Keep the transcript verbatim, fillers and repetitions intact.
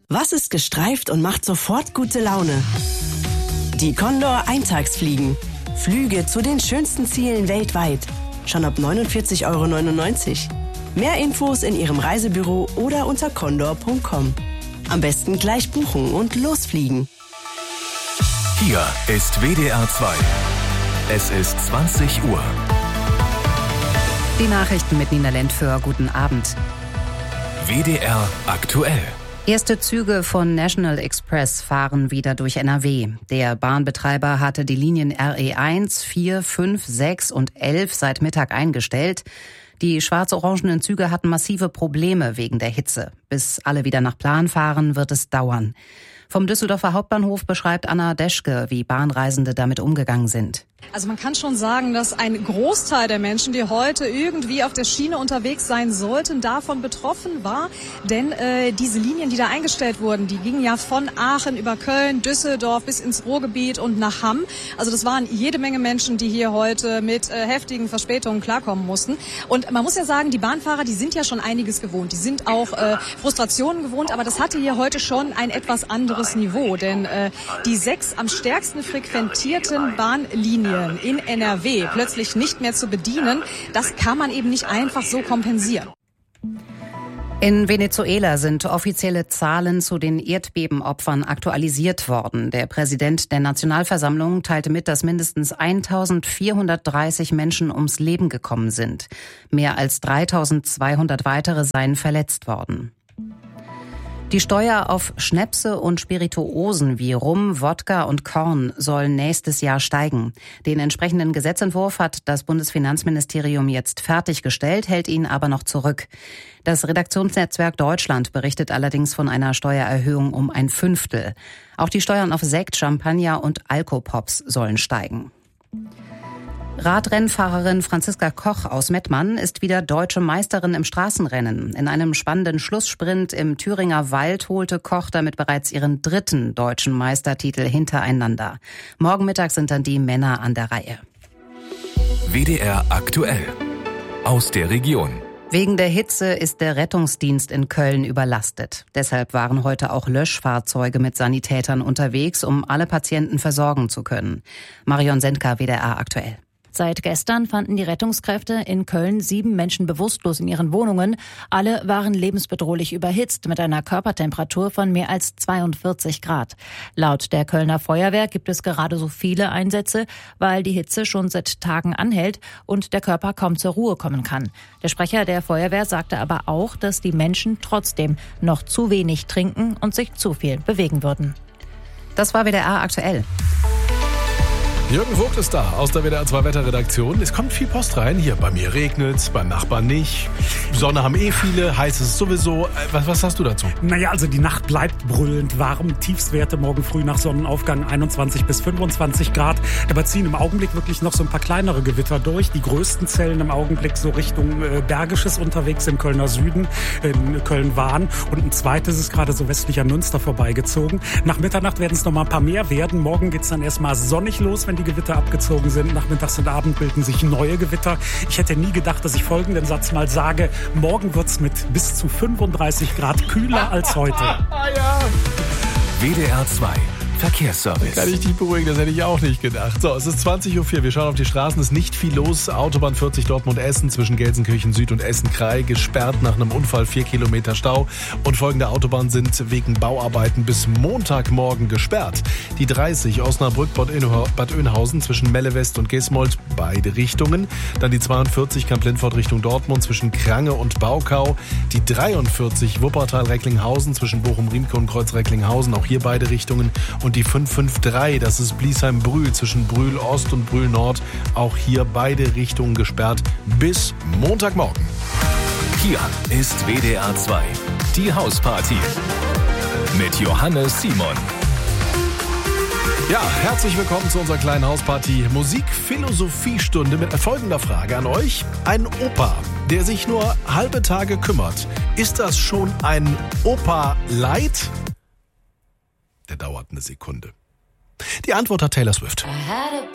Was ist gestreift und macht sofort gute Laune? Die Condor Eintagsfliegen. Flüge zu den schönsten Zielen weltweit. Schon ab neunundvierzig Euro neunundneunzig. Mehr Infos in Ihrem Reisebüro oder unter condor punkt com. Am besten gleich buchen und losfliegen. Hier ist W D R zwei. Es ist zwanzig Uhr. Die Nachrichten mit Nina Lentföhr. Guten Abend. W D R aktuell. Erste Züge von National Express fahren wieder durch N R W. Der Bahnbetreiber hatte die Linien R E eins, vier, fünf, sechs und elf seit Mittag eingestellt. Die schwarz-orangenen Züge hatten massive Probleme wegen der Hitze. Bis alle wieder nach Plan fahren, wird es dauern. Vom Düsseldorfer Hauptbahnhof beschreibt Anna Deschke, wie Bahnreisende damit umgegangen sind. Also man kann schon sagen, dass ein Großteil der Menschen, die heute irgendwie auf der Schiene unterwegs sein sollten, davon betroffen war. Denn äh, diese Linien, die da eingestellt wurden, die gingen ja von Aachen über Köln, Düsseldorf bis ins Ruhrgebiet und nach Hamm. Also das waren jede Menge Menschen, die hier heute mit äh, heftigen Verspätungen klarkommen mussten. Und man muss ja sagen, die Bahnfahrer, die sind ja schon einiges gewohnt. Die sind auch äh, Frustrationen gewohnt, aber das hatte hier heute schon ein etwas anderes Niveau. Denn äh, die sechs am stärksten frequentierten Bahnlinien in N R W plötzlich nicht mehr zu bedienen, das kann man eben nicht einfach so kompensieren. In Venezuela sind offizielle Zahlen zu den Erdbebenopfern aktualisiert worden. Der Präsident der Nationalversammlung teilte mit, dass mindestens eintausendvierhundertdreißig Menschen ums Leben gekommen sind. Mehr als dreitausendzweihundert weitere seien verletzt worden. Die Steuer auf Schnäpse und Spirituosen wie Rum, Wodka und Korn soll nächstes Jahr steigen. Den entsprechenden Gesetzentwurf hat das Bundesfinanzministerium jetzt fertiggestellt, hält ihn aber noch zurück. Das Redaktionsnetzwerk Deutschland berichtet allerdings von einer Steuererhöhung um ein Fünftel. Auch die Steuern auf Sekt, Champagner und Alkopops sollen steigen. Radrennfahrerin Franziska Koch aus Mettmann ist wieder deutsche Meisterin im Straßenrennen. In einem spannenden Schlusssprint im Thüringer Wald holte Koch damit bereits ihren dritten deutschen Meistertitel hintereinander. Morgen Mittag sind dann die Männer an der Reihe. W D R aktuell. Aus der Region. Wegen der Hitze ist der Rettungsdienst in Köln überlastet. Deshalb waren heute auch Löschfahrzeuge mit Sanitätern unterwegs, um alle Patienten versorgen zu können. Marion Sendka, W D R aktuell. Seit gestern fanden die Rettungskräfte in Köln sieben Menschen bewusstlos in ihren Wohnungen. Alle waren lebensbedrohlich überhitzt mit einer Körpertemperatur von mehr als zweiundvierzig Grad. Laut der Kölner Feuerwehr gibt es gerade so viele Einsätze, weil die Hitze schon seit Tagen anhält und der Körper kaum zur Ruhe kommen kann. Der Sprecher der Feuerwehr sagte aber auch, dass die Menschen trotzdem noch zu wenig trinken und sich zu viel bewegen würden. Das war W D R aktuell. Jürgen Vogt ist da aus der W D R zwei Wetterredaktion. Es kommt viel Post rein. Hier, bei mir regnet's, beim Nachbarn nicht. Sonne haben eh viele, heiß ist es sowieso. Was, was hast du dazu? Naja, also die Nacht bleibt brüllend warm. Tiefstwerte morgen früh nach Sonnenaufgang einundzwanzig bis fünfundzwanzig Grad. Dabei ziehen im Augenblick wirklich noch so ein paar kleinere Gewitter durch. Die größten Zellen im Augenblick so Richtung äh, Bergisches unterwegs im Kölner Süden, in Köln-Wahn. Und ein zweites ist gerade so westlich an Münster vorbeigezogen. Nach Mitternacht werden es noch mal ein paar mehr werden. Morgen geht's dann erstmal sonnig los, wenn die Gewitter abgezogen sind. Nachmittags und Abend bilden sich neue Gewitter. Ich hätte nie gedacht, dass ich folgenden Satz mal sage. Morgen wird's mit bis zu fünfunddreißig Grad kühler als heute. Ja. W D R zwei Verkehrsservice. Kann ich dich beruhigen, das hätte ich auch nicht gedacht. So, es ist zwanzig Uhr vier, wir schauen auf die Straßen, es ist nicht viel los. Autobahn vierzig Dortmund-Essen zwischen Gelsenkirchen Süd und Essen-Krei gesperrt nach einem Unfall, vier Kilometer Stau. Und folgende Autobahnen sind wegen Bauarbeiten bis Montagmorgen gesperrt. Die dreißig Osnabrück-Bad Oeynhausen zwischen Melle West und Gesmold, beide Richtungen. Dann die zweiundvierzig Kamp-Lindfort Richtung Dortmund zwischen Krange und Baukau. Die dreiundvierzig Wuppertal-Recklinghausen zwischen Bochum-Riemke und Kreuz-Recklinghausen, auch hier beide Richtungen. Und die fünf fünf drei, das ist Bliesheim-Brühl zwischen Brühl-Ost und Brühl-Nord. Auch hier beide Richtungen gesperrt bis Montagmorgen. Hier ist W D R zwei, die Hausparty mit Johannes Simon. Ja, herzlich willkommen zu unserer kleinen Hausparty Musik-Philosophie-Stunde mit folgender Frage an euch. Ein Opa, der sich nur halbe Tage kümmert, ist das schon ein Opa-Light? Der dauert eine Sekunde. Die Antwort hat Taylor Swift.